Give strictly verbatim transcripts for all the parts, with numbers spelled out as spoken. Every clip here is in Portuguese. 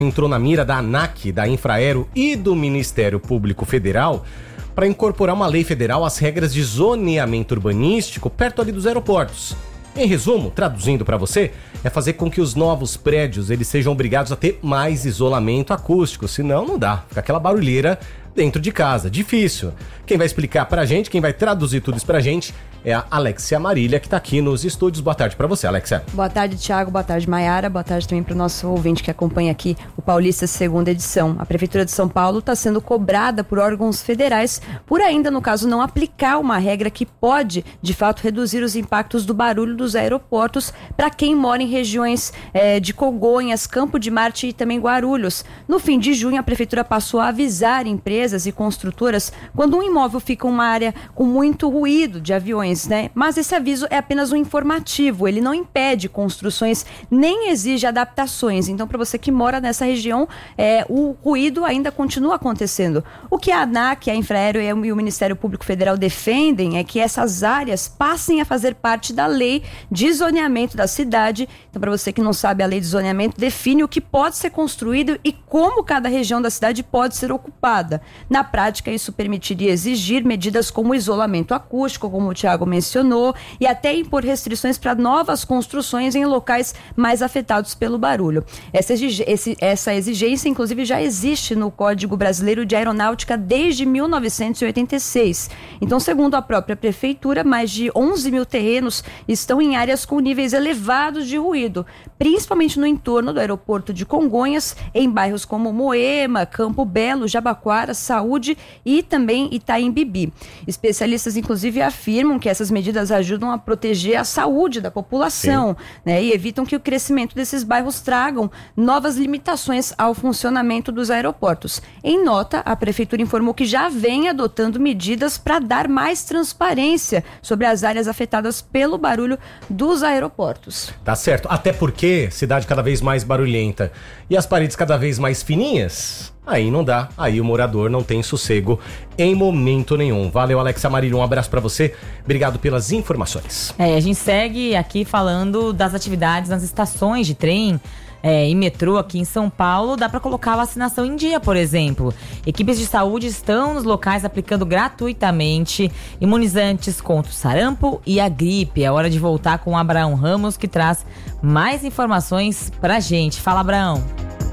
entrou na mira da ANAC, da Infraero e do Ministério Público Federal para incorporar uma lei federal às regras de zoneamento urbanístico perto ali dos aeroportos. Em resumo, traduzindo para você, é fazer com que os novos prédios eles sejam obrigados a ter mais isolamento acústico, senão não dá, fica aquela barulheira dentro de casa, difícil. Quem vai explicar pra gente, quem vai traduzir tudo isso pra gente é a Alexia Marília, que tá aqui nos estúdios. Boa tarde pra você, Alexia. Boa tarde, Thiago. Boa tarde, Maiara. Boa tarde também pro nosso ouvinte que acompanha aqui o Paulista segunda edição. A Prefeitura de São Paulo está sendo cobrada por órgãos federais por ainda, no caso, não aplicar uma regra que pode, de fato, reduzir os impactos do barulho dos aeroportos para quem mora em regiões é, de Congonhas, Campo de Marte e também Guarulhos. No fim de junho, a Prefeitura passou a avisar empresas e construtoras quando um imóvel fica em uma área com muito ruído de aviões, né? Mas esse aviso é apenas um informativo, ele não impede construções nem exige adaptações. Então, para você que mora nessa região, é, o ruído ainda continua acontecendo. O que a ANAC, a Infraero e o Ministério Público Federal defendem é que essas áreas passem a fazer parte da lei de zoneamento da cidade. Então, para você que não sabe, a lei de zoneamento define o que pode ser construído e como cada região da cidade pode ser ocupada. Na prática, isso permitiria exigir medidas como isolamento acústico, como o Thiago mencionou, e até impor restrições para novas construções em locais mais afetados pelo barulho. Essa, exig- esse, essa exigência, inclusive, já existe no Código Brasileiro de Aeronáutica desde mil novecentos e oitenta e seis. Então, segundo a própria Prefeitura, mais de onze mil terrenos estão em áreas com níveis elevados de ruído, principalmente no entorno do aeroporto de Congonhas, em bairros como Moema, Campo Belo, Jabaquara, Saúde e também Itaim Bibi. Especialistas, inclusive, afirmam que essas medidas ajudam a proteger a saúde da população, né, e evitam que o crescimento desses bairros tragam novas limitações ao funcionamento dos aeroportos. Em nota, a Prefeitura informou que já vem adotando medidas para dar mais transparência sobre as áreas afetadas pelo barulho dos aeroportos. Tá certo, até porque cidade cada vez mais barulhenta e as paredes cada vez mais fininhas, aí não dá, aí o morador não tem sossego em momento nenhum. Valeu, Alexia Marília, um abraço pra você, obrigado pelas informações. É, a gente segue aqui falando das atividades nas estações de trem é, e metrô aqui em São Paulo. Dá para colocar a vacinação em dia, por exemplo. Equipes de saúde estão nos locais aplicando gratuitamente imunizantes contra o sarampo e a gripe. É hora de voltar com o Abraão Ramos, que traz mais informações pra gente. Fala, Abraão.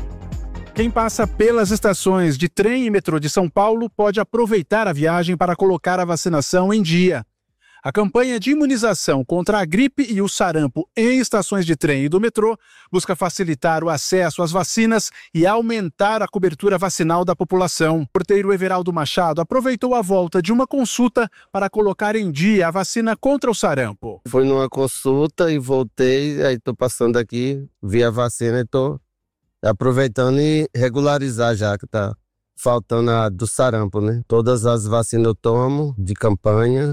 Quem passa pelas estações de trem e metrô de São Paulo pode aproveitar a viagem para colocar a vacinação em dia. A campanha de imunização contra a gripe e o sarampo em estações de trem e do metrô busca facilitar o acesso às vacinas e aumentar a cobertura vacinal da população. O porteiro Everaldo Machado aproveitou a volta de uma consulta para colocar em dia a vacina contra o sarampo. Fui numa consulta e voltei, aí estou passando aqui, vi a vacina e estou aproveitando e regularizar já que tá faltando a do sarampo, né? Todas as vacinas eu tomo de campanha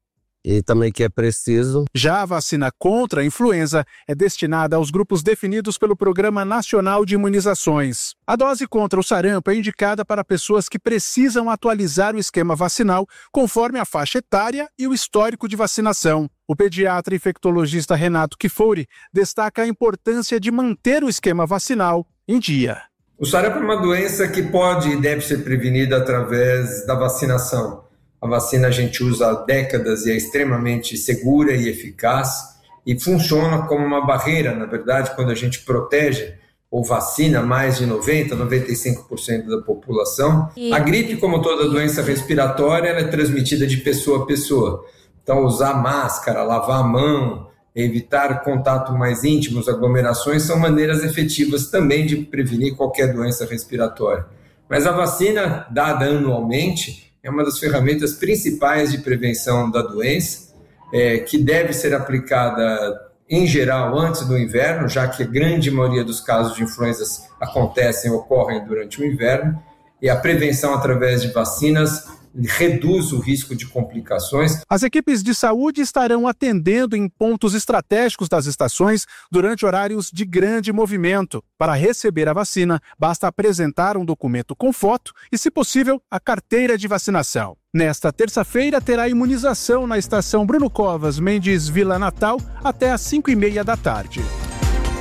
e também que é preciso. Já a vacina contra a influenza é destinada aos grupos definidos pelo Programa Nacional de Imunizações. A dose contra o sarampo é indicada para pessoas que precisam atualizar o esquema vacinal conforme a faixa etária e o histórico de vacinação. O pediatra infectologista Renato Kifuri destaca a importância de manter o esquema vacinal em dia. O sarampo é uma doença que pode e deve ser prevenida através da vacinação. A vacina a gente usa há décadas e é extremamente segura e eficaz e funciona como uma barreira, na verdade, quando a gente protege ou vacina mais de noventa, noventa e cinco por cento da população. E... A gripe, como toda doença respiratória, ela é transmitida de pessoa a pessoa. Então, usar máscara, lavar a mão, evitar contato mais íntimos, aglomerações, são maneiras efetivas também de prevenir qualquer doença respiratória. Mas a vacina, dada anualmente, é uma das ferramentas principais de prevenção da doença, é, que deve ser aplicada, em geral, antes do inverno, já que a grande maioria dos casos de influenzas acontecem, ocorrem durante o inverno, e a prevenção através de vacinas reduz o risco de complicações. As equipes de saúde estarão atendendo em pontos estratégicos das estações durante horários de grande movimento. Para receber a vacina, basta apresentar um documento com foto e, se possível, a carteira de vacinação. Nesta terça-feira, terá imunização na estação Bruno Covas Mendes Vila Natal até às cinco e meia da tarde.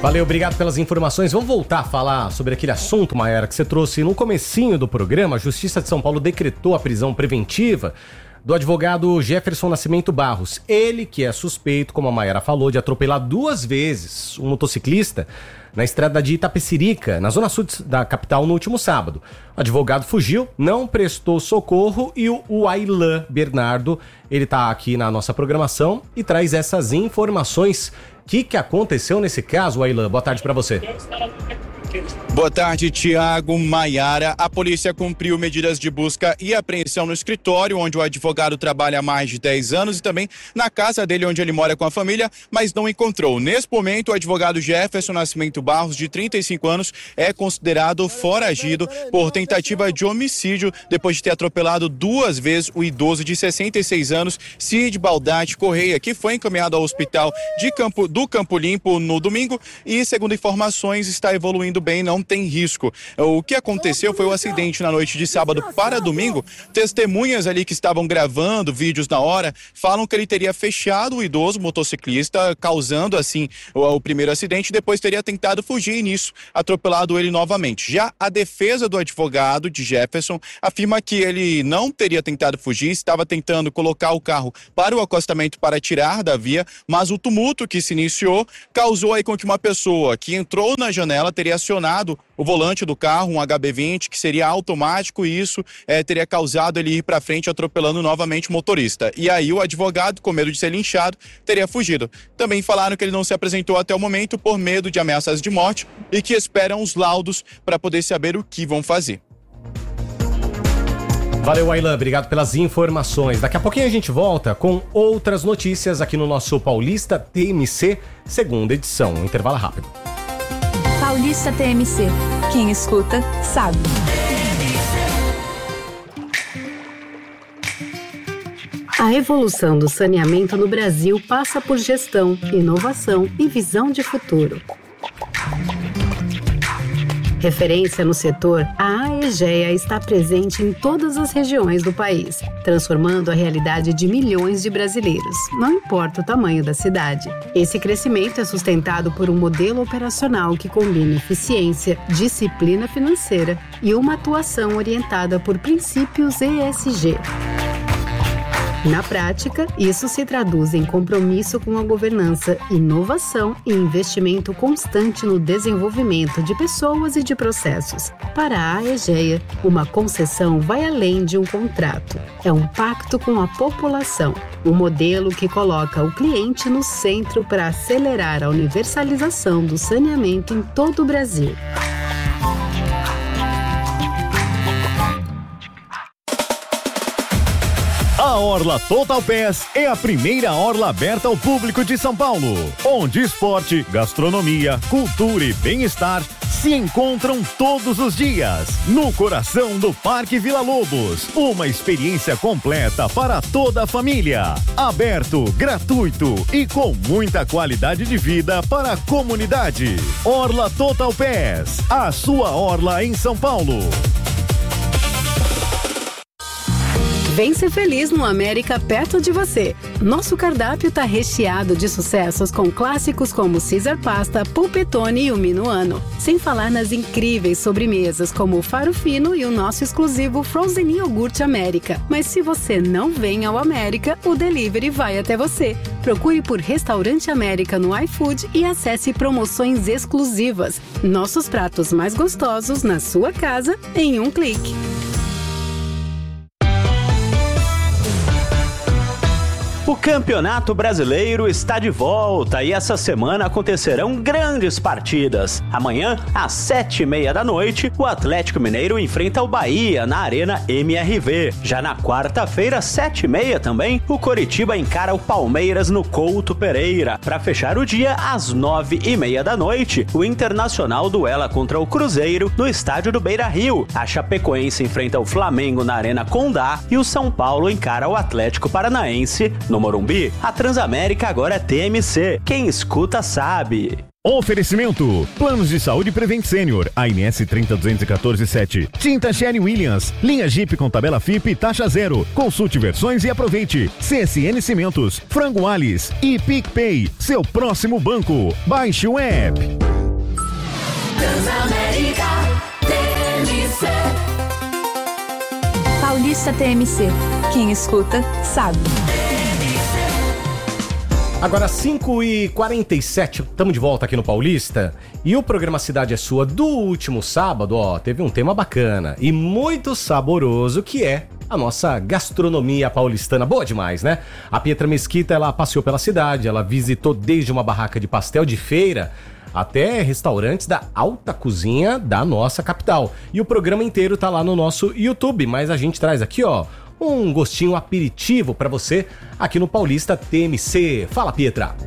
Valeu, obrigado pelas informações. Vamos voltar a falar sobre aquele assunto, Maiara, que você trouxe no comecinho do programa. A Justiça de São Paulo decretou a prisão preventiva do advogado Jefferson Nascimento Barros. Ele que é suspeito, como a Maiara falou, de atropelar duas vezes um motociclista na estrada de Itapecerica, na zona sul da capital, no último sábado. O advogado fugiu, não prestou socorro e o, o Aylan Bernardo, ele tá aqui na nossa programação e traz essas informações. O que, que aconteceu nesse caso, Aylan? Boa tarde para você. Boa tarde, Tiago, Maiara. A polícia cumpriu medidas de busca e apreensão no escritório, onde o advogado trabalha há mais de dez anos, e também na casa dele, onde ele mora com a família, mas não encontrou. Nesse momento, o advogado Jefferson Nascimento Barros, de trinta e cinco anos, é considerado foragido por tentativa de homicídio, depois de ter atropelado duas vezes o idoso de sessenta e seis anos, Cid Baldatti Correia, que foi encaminhado ao hospital de Campo, do Campo Limpo no domingo e, segundo informações, está evoluindo bem, não tem risco. O que aconteceu foi o acidente na noite de sábado para domingo. Testemunhas ali que estavam gravando vídeos na hora falam que ele teria fechado o idoso motociclista, causando assim o, o primeiro acidente, depois teria tentado fugir e nisso atropelado ele novamente. Já a defesa do advogado de Jefferson afirma que ele não teria tentado fugir, estava tentando colocar o carro para o acostamento para tirar da via, mas o tumulto que se iniciou causou aí com que uma pessoa que entrou na janela teria acionado o volante do carro, um H B vinte, que seria automático, e isso é, teria causado ele ir para frente, atropelando novamente o motorista. E aí o advogado, com medo de ser linchado, teria fugido. Também falaram que ele não se apresentou até o momento por medo de ameaças de morte e que esperam os laudos para poder saber o que vão fazer. Valeu, Aylan, obrigado pelas informações. Daqui a pouquinho a gente volta com outras notícias aqui no nosso Paulista T M C, segunda edição. Um intervalo rápido. Paulista T M C. Quem escuta, sabe. A evolução do saneamento no Brasil passa por gestão, inovação e visão de futuro. Referência no setor, a Aegea está presente em todas as regiões do país, transformando a realidade de milhões de brasileiros, não importa o tamanho da cidade. Esse crescimento é sustentado por um modelo operacional que combina eficiência, disciplina financeira e uma atuação orientada por princípios E S G. Na prática, isso se traduz em compromisso com a governança, inovação e investimento constante no desenvolvimento de pessoas e de processos. Para a Aegea, uma concessão vai além de um contrato. É um pacto com a população, um modelo que coloca o cliente no centro para acelerar a universalização do saneamento em todo o Brasil. A Orla Total Pass é a primeira orla aberta ao público de São Paulo, onde esporte, gastronomia, cultura e bem-estar se encontram todos os dias, no coração do Parque Vila Lobos. Uma experiência completa para toda a família, aberto, gratuito e com muita qualidade de vida para a comunidade. Orla Total Pass, a sua orla em São Paulo. Vem ser feliz no América perto de você. Nosso cardápio tá recheado de sucessos com clássicos como Caesar Pasta, Pulpetone e o Minuano. Sem falar nas incríveis sobremesas como o Faro Fino e o nosso exclusivo Frozen Iogurte América. Mas se você não vem ao América, o delivery vai até você. Procure por Restaurante América no iFood e acesse promoções exclusivas. Nossos pratos mais gostosos na sua casa em um clique. O Campeonato Brasileiro está de volta e essa semana acontecerão grandes partidas. Amanhã, às sete e meia da noite, o Atlético Mineiro enfrenta o Bahia na Arena M R V. Já na quarta-feira, às sete e meia também, o Coritiba encara o Palmeiras no Couto Pereira. Para fechar o dia, às nove e meia da noite, o Internacional duela contra o Cruzeiro no estádio do Beira-Rio. A Chapecoense enfrenta o Flamengo na Arena Condá e o São Paulo encara o Atlético Paranaense no Morumbi. A Transamérica agora é T M C. Quem escuta sabe. Oferecimento: Planos de Saúde Prevent Senior, A N S trinta duzentos e quatorze sete. Tinta Sherwin Williams, linha Jeep com tabela F I P e taxa zero. Consulte versões e aproveite. C S N Cimentos, Frango Alice e PicPay, seu próximo banco. Baixe o app. Transamérica T M C. Paulista T M C. Quem escuta, sabe. Agora cinco e quarenta e sete, estamos de volta aqui no Paulista. E o programa Cidade é Sua do último sábado, ó, teve um tema bacana e muito saboroso, que é a nossa gastronomia paulistana. Boa demais, né? A Pietra Mesquita, ela passeou pela cidade, ela visitou desde uma barraca de pastel de feira até restaurantes da alta cozinha da nossa capital. E o programa inteiro tá lá no nosso YouTube, mas a gente traz aqui, ó, um gostinho aperitivo pra você aqui no Paulista T M C. Fala, Pietra!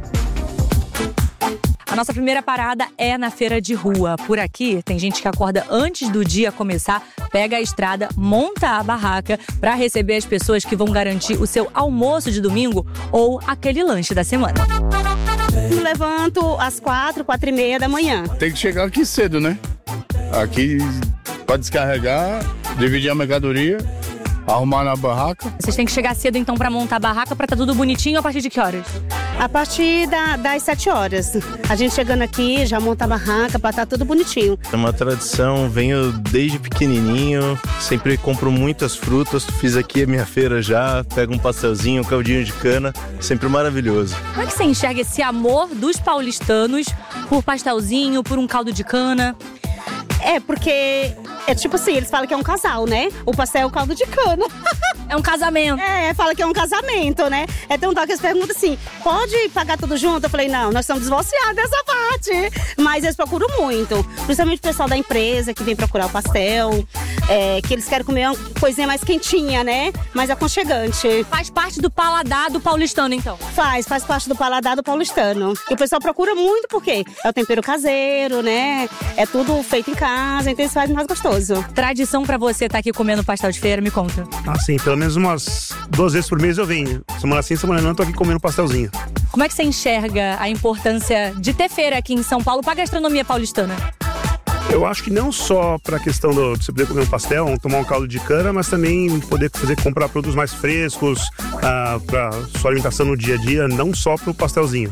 A nossa primeira parada é na feira de rua. Por aqui, tem gente que acorda antes do dia começar, pega a estrada, monta a barraca para receber as pessoas que vão garantir o seu almoço de domingo ou aquele lanche da semana. Eu levanto às quatro, quatro e meia da manhã. Tem que chegar aqui cedo, né? Aqui para descarregar, dividir a mercadoria, arrumar na barraca. Vocês têm que chegar cedo então para montar a barraca, para estar tudo bonitinho. A partir de que horas? A partir da, das sete horas. A gente chegando aqui, já monta a barraca para estar tudo bonitinho. É uma tradição, venho desde pequenininho, sempre compro muitas frutas. Fiz aqui a minha feira já, pego um pastelzinho, um caldinho de cana, sempre maravilhoso. Como é que você enxerga esse amor dos paulistanos por pastelzinho, por um caldo de cana? É, porque é tipo assim, eles falam que é um casal, né? O pastel é o caldo de cana. É um casamento. É, fala que é um casamento, né? É tão tal que eles perguntam assim, pode pagar tudo junto? Eu falei, não, nós estamos divorciados dessa parte. Mas eles procuram muito. Principalmente o pessoal da empresa que vem procurar o pastel, é, que eles querem comer uma coisinha mais quentinha, né? Mais aconchegante. Faz parte do paladar do paulistano, então? Faz, faz parte do paladar do paulistano. E o pessoal procura muito porque é o tempero caseiro, né? É tudo feito em casa, então eles fazem mais gostoso. Tradição pra você estar aqui comendo pastel de feira, me conta. Ah, sim, pelo menos umas duas vezes por mês eu venho. Semana sim, semana não, eu tô aqui comendo pastelzinho. Como é que você enxerga a importância de ter feira aqui em São Paulo pra gastronomia paulistana? Eu acho que não só para a questão do, de você poder comer um pastel, tomar um caldo de cana, mas também poder fazer comprar produtos mais frescos ah, para sua alimentação no dia a dia, não só para o pastelzinho.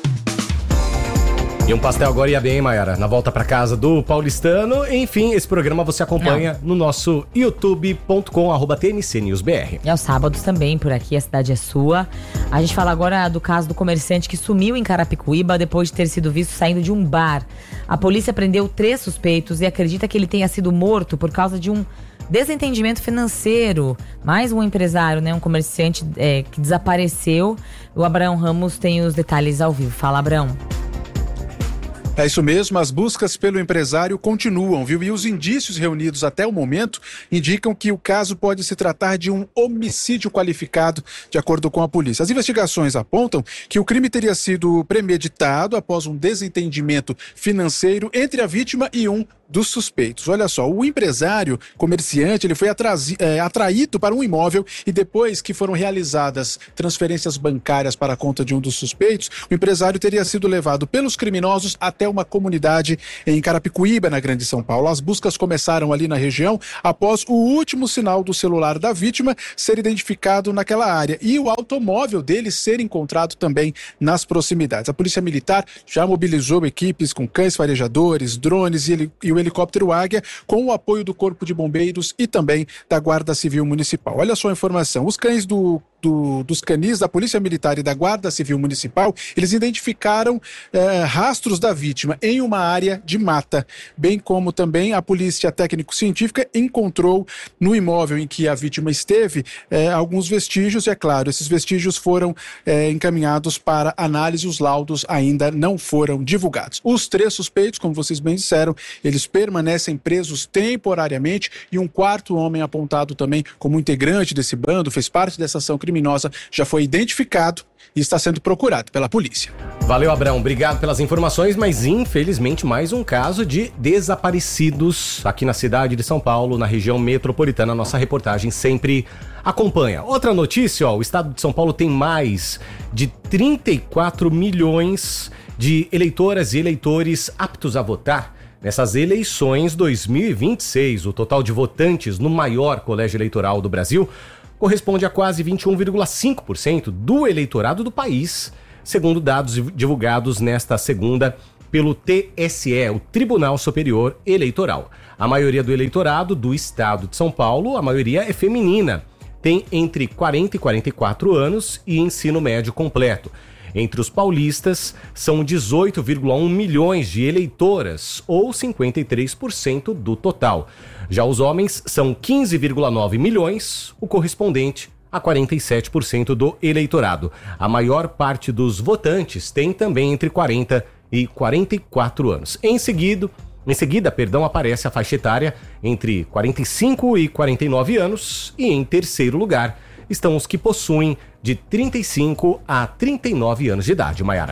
E um pastel agora ia bem, Mayara, na volta pra casa do paulistano. Enfim, esse programa você acompanha Não. no nosso youtube ponto com arroba T M C News B R. E aos sábados também, por aqui, a cidade é sua. A gente fala agora do caso do comerciante que sumiu em Carapicuíba depois de ter sido visto saindo de um bar. A polícia prendeu três suspeitos e acredita que ele tenha sido morto por causa de um desentendimento financeiro. Mais um empresário, né, um comerciante é, que desapareceu. O Abraão Ramos tem os detalhes ao vivo. Fala, Abraão. É isso mesmo, as buscas pelo empresário continuam, viu? E os indícios reunidos até o momento indicam que o caso pode se tratar de um homicídio qualificado, de acordo com a polícia. As investigações apontam que o crime teria sido premeditado após um desentendimento financeiro entre a vítima e um dos suspeitos. Olha só, o empresário comerciante, ele foi atrazi, é, atraído para um imóvel e depois que foram realizadas transferências bancárias para a conta de um dos suspeitos, o empresário teria sido levado pelos criminosos até uma comunidade em Carapicuíba, na Grande São Paulo. As buscas começaram ali na região após o último sinal do celular da vítima ser identificado naquela área e o automóvel dele ser encontrado também nas proximidades. A Polícia Militar já mobilizou equipes com cães farejadores, drones e, ele, e o helicóptero Águia, com o apoio do Corpo de Bombeiros e também da Guarda Civil Municipal. Olha só a informação, os cães do Do, dos canis da Polícia Militar e da Guarda Civil Municipal, eles identificaram eh, rastros da vítima em uma área de mata, bem como também a Polícia Técnico-Científica encontrou no imóvel em que a vítima esteve eh, alguns vestígios, e é claro, esses vestígios foram eh, encaminhados para análise, os laudos ainda não foram divulgados. Os três suspeitos, como vocês bem disseram, eles permanecem presos temporariamente e um quarto homem apontado também como integrante desse bando, fez parte dessa ação criminosa, criminosa já foi identificado e está sendo procurado pela polícia. Valeu, Abrão. Obrigado pelas informações, mas infelizmente mais um caso de desaparecidos aqui na cidade de São Paulo, na região metropolitana. Nossa reportagem sempre acompanha. Outra notícia, ó, o estado de São Paulo tem mais de trinta e quatro milhões de eleitoras e eleitores aptos a votar nessas eleições dois mil e vinte e seis. O total de votantes no maior colégio eleitoral do Brasil corresponde a quase vinte e um vírgula cinco por cento do eleitorado do país, segundo dados divulgados nesta segunda pelo T S E, o Tribunal Superior Eleitoral. A maioria do eleitorado do estado de São Paulo, a maioria é feminina, tem entre quarenta e quarenta e quatro anos e ensino médio completo. Entre os paulistas, são dezoito vírgula um milhões de eleitoras, ou cinquenta e três por cento do total. Já os homens são quinze vírgula nove milhões, o correspondente a quarenta e sete por cento do eleitorado. A maior parte dos votantes tem também entre quarenta e quarenta e quatro anos. Em seguida, em seguida, perdão, aparece a faixa etária entre quarenta e cinco e quarenta e nove anos e em terceiro lugar estão os que possuem de trinta e cinco a trinta e nove anos de idade, Maiara.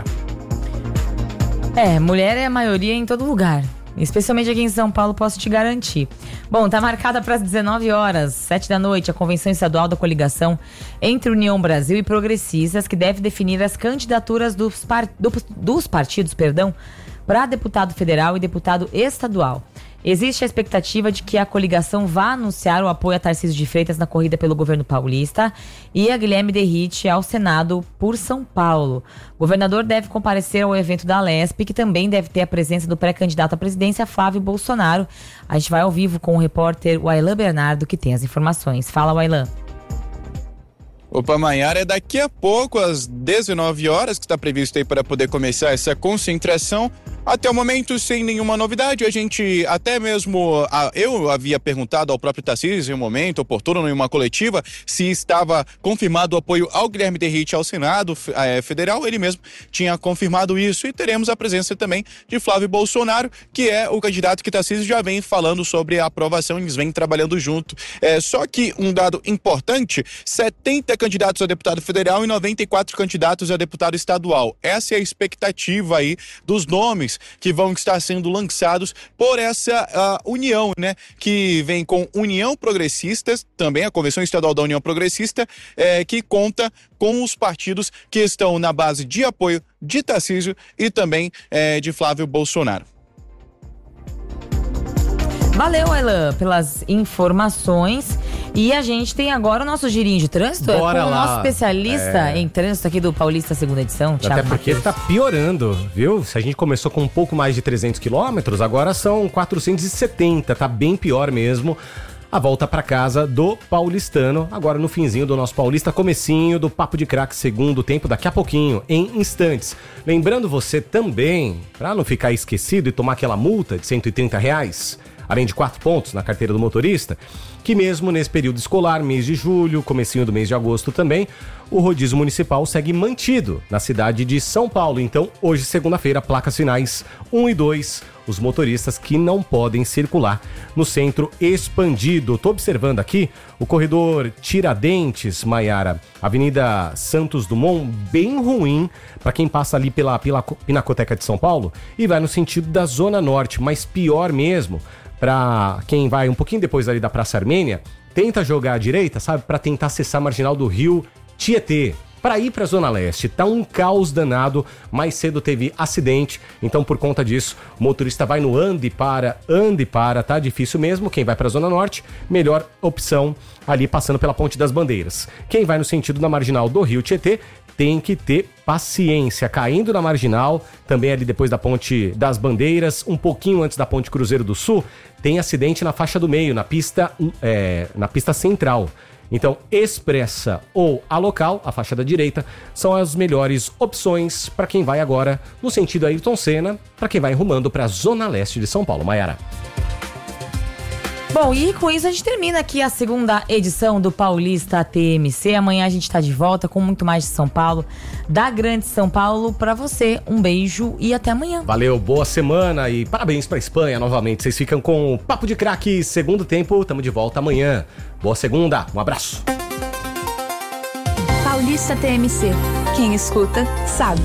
É, mulher é a maioria em todo lugar, especialmente aqui em São Paulo, posso te garantir. Bom, tá marcada para as dezenove horas, sete da noite, a Convenção Estadual da Coligação entre União Brasil e Progressistas, que deve definir as candidaturas dos, par, do, dos partidos, perdão, para deputado federal e deputado estadual. Existe a expectativa de que a coligação vá anunciar o apoio a Tarcísio de Freitas na corrida pelo governo paulista e a Guilherme Derrite ao Senado por São Paulo. O governador deve comparecer ao evento da Lesp, que também deve ter a presença do pré-candidato à presidência, Flávio Bolsonaro. A gente vai ao vivo com o repórter Wailan Bernardo, que tem as informações. Fala, Wailan. Opa, Maiara, é daqui a pouco, às dezenove horas, que está previsto aí para poder começar essa concentração. Até o momento, sem nenhuma novidade, a gente até mesmo, a, eu havia perguntado ao próprio Tarcísio em um momento oportuno, em uma coletiva, se estava confirmado o apoio ao Guilherme Derrite ao Senado é, Federal. Ele mesmo tinha confirmado isso, e teremos a presença também de Flávio Bolsonaro, que é o candidato que Tarcísio já vem falando sobre a aprovação, eles vêm trabalhando junto. É, só que um dado importante, setenta candidatos a deputado federal e noventa e quatro candidatos a deputado estadual. Essa é a expectativa aí dos nomes que vão estar sendo lançados por essa uh, união, né? Que vem com União Progressistas, também a Convenção Estadual da União Progressista, eh, que conta com os partidos que estão na base de apoio de Tarcísio e também eh, de Flávio Bolsonaro. Valeu, Wailan, pelas informações. E a gente tem agora o nosso girinho de trânsito. Bora é com lá. o nosso especialista é... em trânsito aqui do Paulista Segunda Edição, Thiago Até porque Mateus. tá piorando, viu? Se a gente começou com um pouco mais de trezentos quilômetros, agora são quatrocentos e setenta, tá bem pior mesmo. A volta para casa do paulistano, agora no finzinho do nosso Paulista, comecinho do Papo de Craque segundo tempo, daqui a pouquinho, em instantes. Lembrando você também, para não ficar esquecido e tomar aquela multa de cento e trinta reais, além de quatro pontos na carteira do motorista, que mesmo nesse período escolar, mês de julho, comecinho do mês de agosto também, o rodízio municipal segue mantido na cidade de São Paulo. Então, hoje, segunda-feira, placas finais um e dois, os motoristas que não podem circular no centro expandido. Tô observando aqui o corredor Tiradentes, Maiara, Avenida Santos Dumont, bem ruim para quem passa ali pela, pela Pinacoteca de São Paulo e vai no sentido da Zona Norte, mas pior mesmo para quem vai um pouquinho depois ali da Praça Armênia, tenta jogar à direita, sabe, para tentar acessar a marginal do Rio Tietê, para ir para a Zona Leste. Tá um caos danado, mais cedo teve acidente, então por conta disso, o motorista vai no ande e para, ande e para, tá difícil mesmo. Quem vai para a Zona Norte, melhor opção ali passando pela Ponte das Bandeiras. Quem vai no sentido da marginal do Rio Tietê, tem que ter paciência, caindo na marginal, também ali depois da Ponte das Bandeiras, um pouquinho antes da Ponte Cruzeiro do Sul, tem acidente na faixa do meio, na pista, é, na pista central. Então, expressa ou a local, a faixa da direita, são as melhores opções para quem vai agora no sentido Ayrton Senna, para quem vai rumando para a Zona Leste de São Paulo. Maiara. Bom, e com isso a gente termina aqui a segunda edição do Paulista T M C. Amanhã a gente tá de volta com muito mais de São Paulo, da Grande São Paulo pra você. Um beijo e até amanhã. Valeu, boa semana e parabéns pra Espanha novamente. Vocês ficam com o Papo de Craque, segundo tempo. Tamo de volta amanhã. Boa segunda, um abraço. Paulista T M C. Quem escuta, sabe.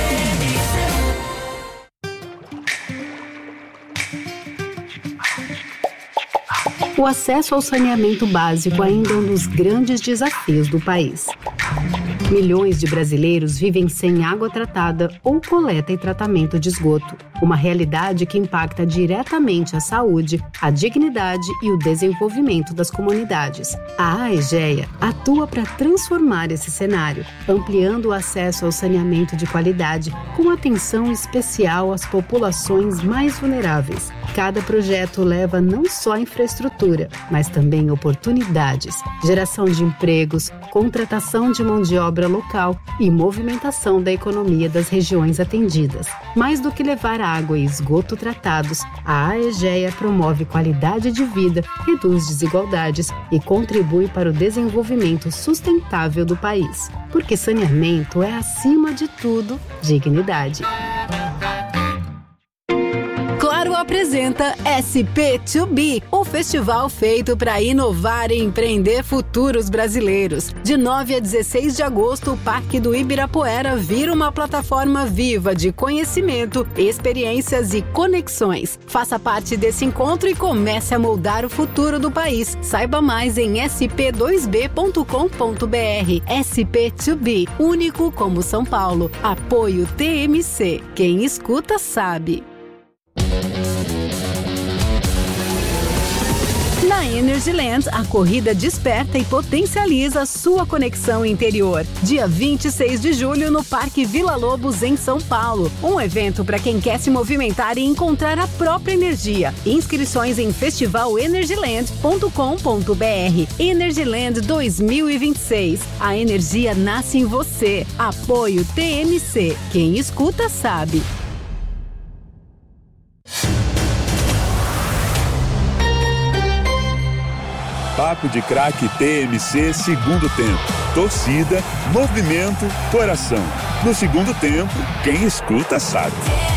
O acesso ao saneamento básico ainda é um dos grandes desafios do país. Milhões de brasileiros vivem sem água tratada ou coleta e tratamento de esgoto, uma realidade que impacta diretamente a saúde, a dignidade e o desenvolvimento das comunidades. A AEGEA atua para transformar esse cenário, ampliando o acesso ao saneamento de qualidade, com atenção especial às populações mais vulneráveis. Cada projeto leva não só infraestrutura, mas também oportunidades, geração de empregos, contratação de mão de obra local e movimentação da economia das regiões atendidas. Mais do que levar água e esgoto tratados, a AEGEA promove qualidade de vida, reduz desigualdades e contribui para o desenvolvimento sustentável do país. Porque saneamento é, acima de tudo, dignidade. Claro apresenta S P dois B, o festival feito para inovar e empreender futuros brasileiros. De nove a dezesseis de agosto, o Parque do Ibirapuera vira uma plataforma viva de conhecimento, experiências e conexões. Faça parte desse encontro e comece a moldar o futuro do país. Saiba mais em s p dois b ponto com ponto b r. S P dois B, único como São Paulo. Apoio T M C. Quem escuta sabe. Na Energyland, a corrida desperta e potencializa sua conexão interior. Dia vinte e seis de julho no Parque Vila Lobos, em São Paulo. Um evento para quem quer se movimentar e encontrar a própria energia. Inscrições em festival energyland ponto com ponto b r. Energyland dois mil e vinte e seis. A energia nasce em você. Apoio T M C. Quem escuta sabe. Papo de Craque T M C, segundo tempo. Torcida, movimento, coração. No segundo tempo, quem escuta sabe.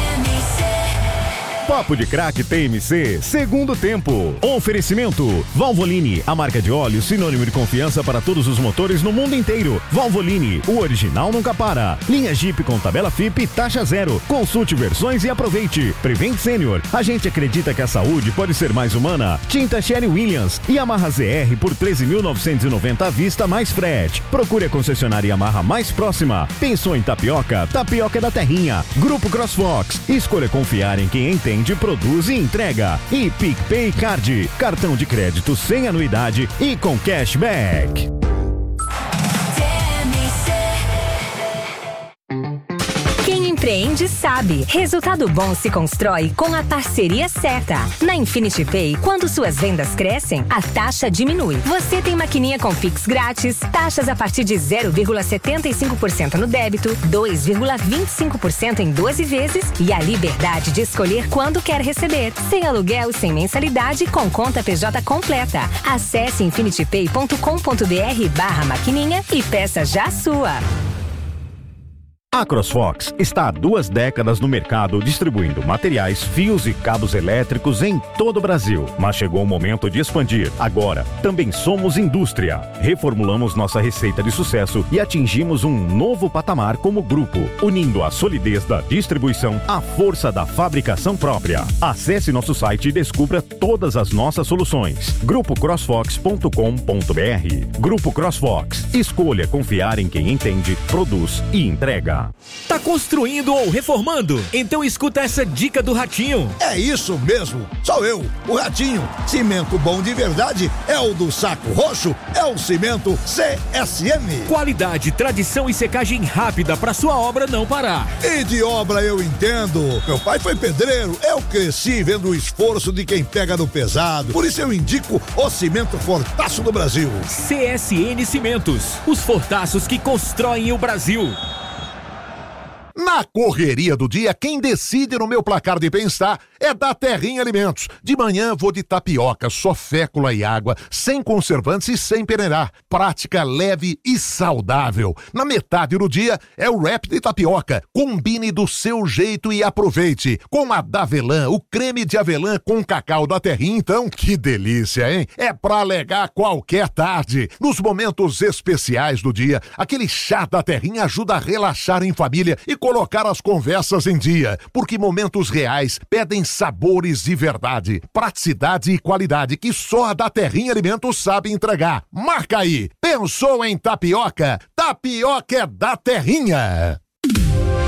Papo de Craque T M C, segundo tempo. Oferecimento: Valvoline, a marca de óleo sinônimo de confiança para todos os motores no mundo inteiro. Valvoline, o original nunca para. Linha Jeep com tabela F I P e taxa zero. Consulte versões e aproveite. Prevent Senior, a gente acredita que a saúde pode ser mais humana. Tinta Sherry Williams e Yamaha Z R por treze mil novecentos e noventa à vista mais frete. Procure a concessionária Yamaha mais próxima. Pensou em tapioca? Tapioca da Terrinha. Grupo CrossFox, escolha confiar em quem entende, produz e entrega. E PicPay Card, cartão de crédito sem anuidade e com cashback. Quem empreende sabe. Resultado bom se constrói com a parceria certa. Na Infinity Pay, quando suas vendas crescem, a taxa diminui. Você tem maquininha com Pix grátis, taxas a partir de zero vírgula setenta e cinco por cento no débito, dois vírgula vinte e cinco por cento em doze vezes e a liberdade de escolher quando quer receber. Sem aluguel e sem mensalidade, com conta P J completa. Acesse infinity pay ponto com ponto b r barra maquininha e peça já a sua. A CrossFox está há duas décadas no mercado distribuindo materiais, fios e cabos elétricos em todo o Brasil. Mas chegou o momento de expandir. Agora, também somos indústria. Reformulamos nossa receita de sucesso e atingimos um novo patamar como grupo, unindo a solidez da distribuição à força da fabricação própria. Acesse nosso site e descubra todas as nossas soluções. grupo crossfox ponto com ponto b r. Grupo CrossFox. Escolha confiar em quem entende, produz e entrega. Tá construindo ou reformando? Então escuta essa dica do Ratinho. É isso mesmo, sou eu, o Ratinho. Cimento bom de verdade é o do Saco Roxo, é o cimento C S M. Qualidade, tradição e secagem rápida para sua obra não parar. E de obra eu entendo. Meu pai foi pedreiro, eu cresci vendo o esforço de quem pega no pesado. Por isso eu indico o cimento Fortaço do Brasil. C S N Cimentos, os fortaços que constroem o Brasil. Na correria do dia, quem decide no meu placar de bem-estar é da Terrinha Alimentos. De manhã vou de tapioca, só fécula e água, sem conservantes e sem peneirar. Prática leve e saudável. Na metade do dia é o wrap de tapioca. Combine do seu jeito e aproveite. Com a Davelã, o creme de avelã com cacau da Terrinha, então, que delícia, hein? É pra alegar qualquer tarde. Nos momentos especiais do dia, aquele chá da Terrinha ajuda a relaxar em família e colocar as conversas em dia. Porque momentos reais pedem sabores de verdade, praticidade e qualidade que só a da Terrinha Alimentos sabe entregar. Marca aí! Pensou em tapioca? Tapioca é da Terrinha!